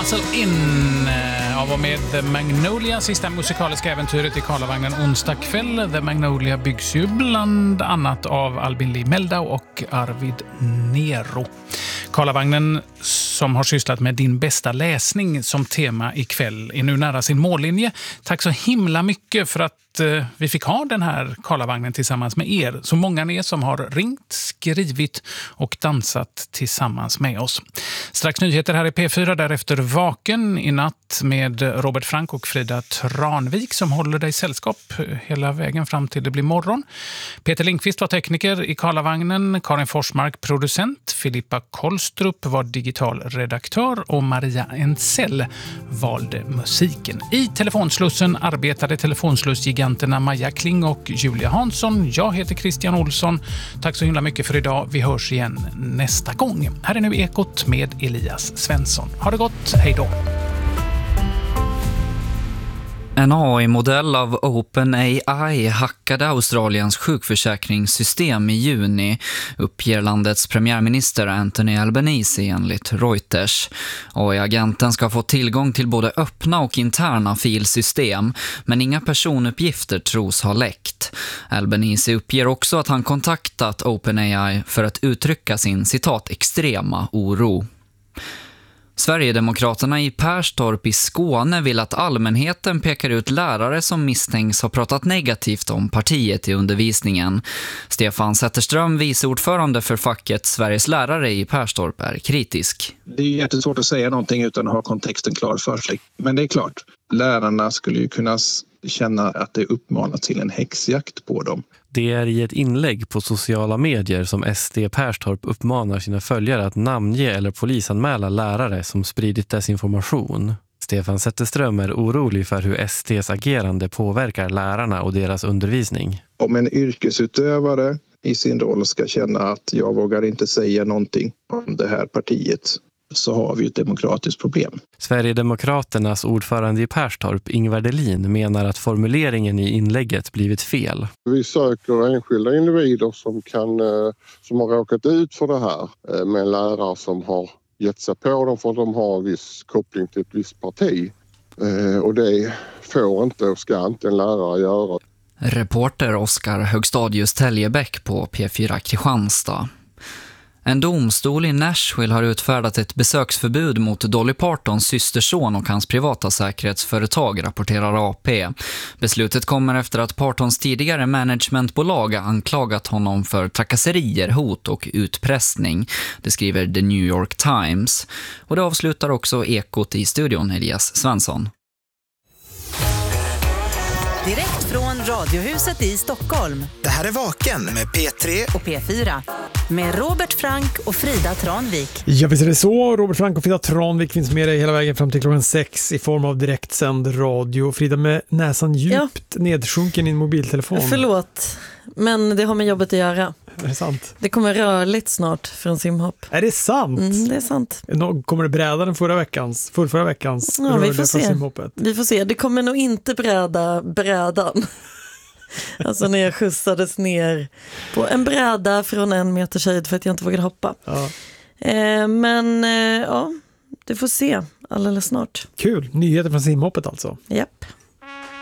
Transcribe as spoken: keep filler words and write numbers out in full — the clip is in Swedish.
Muscle In av och med The Magnolia, sista musikaliska äventyret i Karlavagnen onsdag kväll. The Magnolia byggs ju bland annat av Albin Lee Meldau och Arvid Nero. Karlavagnen, som har sysslat med din bästa läsning som tema ikväll, är nu nära sin mållinje. Tack så himla mycket för att eh, vi fick ha den här Karlavagnen tillsammans med er. Så många ni som har ringt, skrivit och dansat tillsammans med oss. Strax nyheter här i P fyra, därefter Vaken i natt med Robert Frank och Frida Tranvik som håller dig sällskap hela vägen fram till det blir morgon. Peter Lindqvist var tekniker i Karlavagnen, Karin Forsmark producent, Filippa Kolstrup var digital redaktör och Maria Ensell valde musiken. I telefonslussen arbetade telefonslussgiganterna Maja Kling och Julia Hansson. Jag heter Christian Olsson. Tack så himla mycket för idag. Vi hörs igen nästa gång. Här är nu Ekot med Elias Svensson. Ha det gott. Hej då. En A I-modell av OpenAI hackade Australiens sjukförsäkringssystem i juni, uppger landets premiärminister Anthony Albanese enligt Reuters. A I-agenten ska få tillgång till både öppna och interna filsystem, men inga personuppgifter tros ha läckt. Albanese uppger också att han kontaktat OpenAI för att uttrycka sin citat extrema oro. Sverigedemokraterna i Perstorp i Skåne vill att allmänheten pekar ut lärare som misstänks ha pratat negativt om partiet i undervisningen. Stefan Zetterström, viceordförande för facket Sveriges lärare i Perstorp, är kritisk. Det är jättesvårt att säga någonting utan att ha kontexten klar för sig. Men det är klart, lärarna skulle ju kunna känna att det uppmanas till en häxjakt på dem. Det är i ett inlägg på sociala medier som S D Perstorp uppmanar sina följare att namnge eller polisanmäla lärare som spridit desinformation. Stefan Zetterström är orolig för hur S D:s agerande påverkar lärarna och deras undervisning. Om en yrkesutövare i sin roll ska känna att jag vågar inte säga någonting om det här partiet, så har vi ett demokratiskt problem. Sverigedemokraternas ordförande i Perstorp, Ingvar Delin, menar att formuleringen i inlägget blivit fel. Vi söker enskilda individer som, kan, som har råkat ut för det här med lärare som har gett sig på dem för att de har viss koppling till ett visst parti. Och det får inte och ska inte en lärare göra. Reporter Oskar Högstadius Täljebäck på P fyra Kristianstad. En domstol i Nashville har utfärdat ett besöksförbud mot Dolly Partons systerson och hans privata säkerhetsföretag, rapporterar A P. Beslutet kommer efter att Partons tidigare managementbolag anklagat honom för trakasserier, hot och utpressning. Det skriver The New York Times. Och det avslutar också Ekot i studion, Elias Svensson. Direkt från Radiohuset i Stockholm. Det här är Vaken med P tre och P fyra. Med Robert Frank och Frida Tranvik. Ja, visst är det så. Robert Frank och Frida Tranvik finns med dig hela vägen fram till klockan sex i form av direktsänd radio. Frida med näsan djupt ja. nedsjunken i en mobiltelefon. Förlåt, men det har med jobbet att göra. Är det sant? Det kommer rörligt snart från simhopp. Är det sant? Mm, det är sant. Kommer det bräda den förra veckans, förra, förra veckans ja, vi får se. Simhoppet? Vi får se. Det kommer nog inte bräda brädan. Alltså när jag skjutsades ner på en bräda från en meters höjd för att jag inte vågade hoppa. Ja. Eh, men eh, ja, du får se alldeles snart. Kul, nyheter från simhoppet alltså. Japp.